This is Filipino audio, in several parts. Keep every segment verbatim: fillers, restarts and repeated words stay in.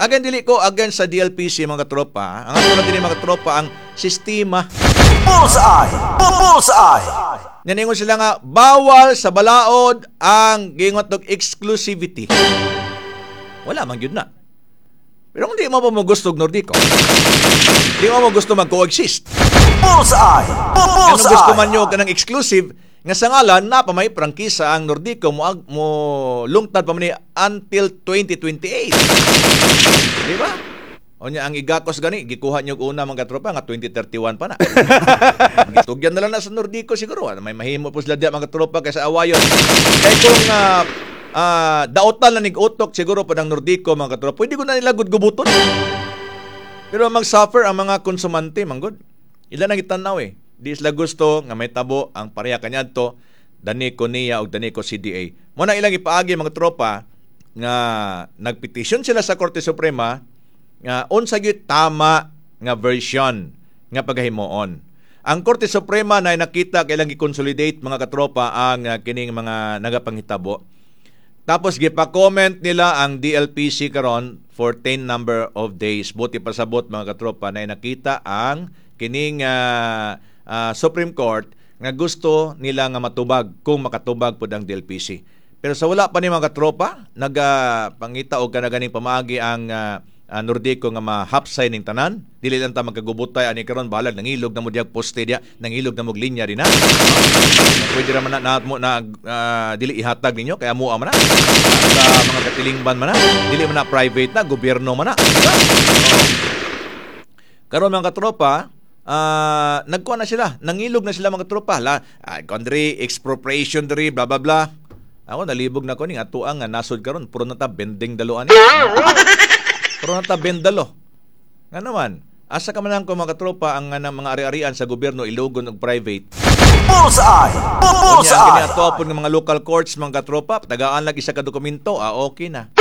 Again, dili ko again sa D L P C mga tropa. Ang ato na din mga tropa ang sistema. Bullseye! Bullseye! Naningon sila nga, bawal sa balaod ang gingot ng exclusivity. Wala man yun na. Pero kung di mo pa mo gusto Nordico, di mo mo gusto mag-coexist. Bullseye! Kung Bullseye! gusto man nyo ka ng exclusive, nga sa ngalan, na pa may prangkisa ang Nordico mo, mo lungtad pa man until twenty twenty-eight. Di ba? O niya, ang igakos gani, gikuha nyo una mga tropa, nga twenty thirty-one pa na. Gitugyan na lang na sa Nordico siguro. May mahimo po sila diya mga tropa kaysa awayon. Kaya kung uh, uh, daotan na nig-utok siguro pa ng Nordico mga tropa, pwede ko na nila gudgubuton. Pero mag-suffer ang mga konsumante, manggod. Ilan ang itanaw eh. Di sila gusto nga may tabo ang pareha kanyadto Danico niya o Danico C D A. Muna ilang ipaagi mga tropa nga nagpetisyon sila sa Korte Suprema nga unsa gyud tama nga version nga paghimuon. Ang Korte Suprema na nakita kailang i-consolidate mga katropa ang uh, kining mga nagapanghitabo. Tapos gipa-comment nila ang D L P C karon fourteen number of days. Buti pasabot mga katropa na nakita ang kining uh, uh, Supreme Court nga gusto nila nga matubag kung makatubag po ang D L P C. Pero sa wala pa ni mga katropa, nagapangita uh, o kanaganing pamaagi ang uh, uh, Nordico nga mahapsay ning tanan. Dili lang ta magkagubutay ani karon balag nangilog na mo diag poste dia, nangilog na mo linya din na. Pwede ra man na, na, na uh, dili ihatag ninyo kaya mo man na. Sa mga katilingban man na, dili man na private na, gobyerno man na. Karon mga katropa, Uh, nagkuha na sila, nangilog na sila mga tropa la, uh, country expropriation diri bla bla bla. Ako nalibog na ko ning atuang nga nasod karon puro na ta bending daloan ni. Puro na ta bendalo. Nga naman, asa ka man ko mga tropa ang uh, mga ari-arian sa gobyerno ilugon og private. Bullseye! Bullseye! Kanya ginato ng mga local courts mga tropa, tagaan lagi sa ka dokumento, ah okay na.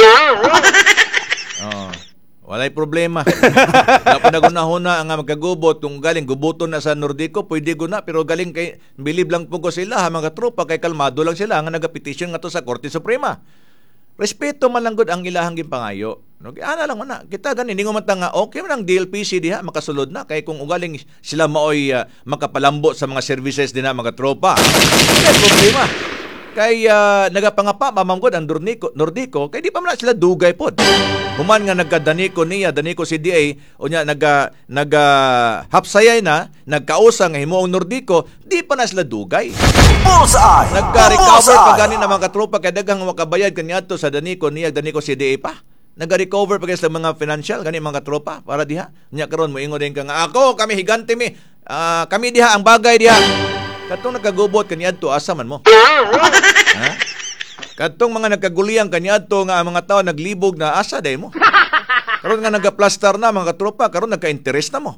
Oh. Walay problema. Dapat na gunahuna ang magkagubot kung galing gubuton na sa Nordico, pwede guna pero galing kay bilib lang po ko sila ha, mga tropa kay kalmado lang sila nga nagapetisyon nga to sa Korte Suprema. Respeto man lang gud ang ilahang ginpangayo. No, ana lang man kita gani ningo man nga okay man ang D L P C diha makasulod na kay kung ugaling sila maoy uh, makapalambo sa mga services din na mga tropa. Walay problema. Kay uh, nagapangapa mamamgod ang Nordico, Nordico kay di pa man sila dugay pod. Human nga nagka-Danico niya, Danico C D A, o niya naga naga hapsayay na, nagkausa nga himuong Nordico, di pa na sila dugay. Bullseye! Nagka-recover pa gani na mga katropa kay daghang makabayad kaniadto sa Danico niya, Danico C D A pa. Nagka-recover pa kay sa mga financial gani mga katropa para diha. Nya karon moingon din ka nga ako, kami higante mi. Uh, kami diha ang bagay diha. Katong nagkagubot kaniadto asa man mo. Ha? Katong mga nagkaguliyang kaniadto nga ang mga tao naglibog na asa day mo. Karon nga nagaplastar na mga tropa, karon nagka-interest na mo.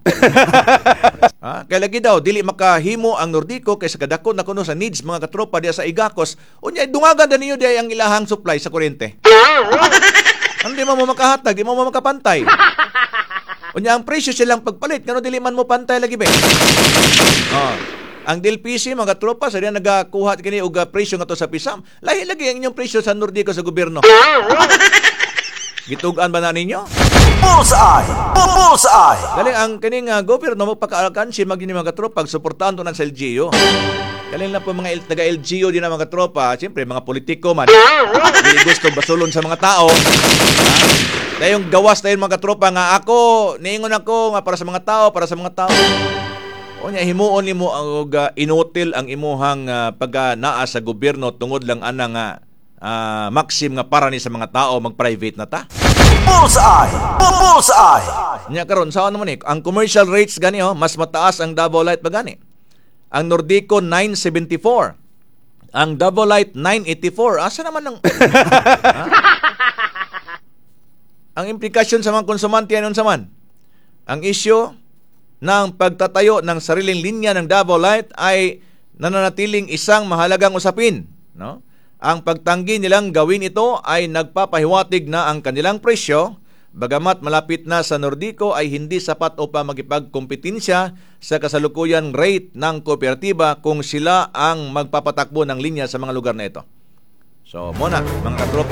Ha? Kaya lagi daw dili makahimo ang Nordico kay sa kadako na kuno sa needs mga katropa diya sa Igakos. Unya dungagan da ninyo diya ang ilahang supply sa kuryente. Hindi mo mo makahatag, di mo mo makapantay. Unya ang presyo silang pagpalit, kano dili man mo pantay lagi be. Oh. Ang D L P C mga tropa sa diyan nagakuha kini og presyo nga to sa Pisam. Lahi lagi ang inyong presyo sa Nordico sa gobyerno. Gitugan ba na ninyo? Bullseye! Bullseye! Galing ang kining uh, gobyerno magpaka-alkansi magini mga tropa pagsuportahan to ng sa L G U. Galing lang po mga taga L G U din na mga tropa, siyempre mga politiko man. Hindi gusto basulon sa mga tao. Ha? Dahil yung gawas na yung mga tropa nga ako, niingon ako nga para sa mga tao, para sa mga tao. O niya, himuon ni mo ang uh, inutil ang imuhang uh, pag-naa sa gobyerno tungod lang ana nga uh, maxim nga para ni sa mga tao mag-private na ta. Bullseye! Bullseye! Nya karon saan naman eh, ang commercial rates gani oh, mas mataas ang double light pa gani. Ang Nordico nine seventy-four. Ang double light nine eighty-four. Asa naman ang ang implikasyon sa mga konsumante anon sa man? Ang issue ng pagtatayo ng sariling linya ng Davao Light ay nananatiling isang mahalagang usapin. No? Ang pagtanggi nilang gawin ito ay nagpapahiwatig na ang kanilang presyo, bagamat malapit na sa Nordico ay hindi sapat upang magipagkompetensya sa kasalukuyan rate ng kooperatiba kung sila ang magpapatakbo ng linya sa mga lugar na ito. So, muna, mga katropa,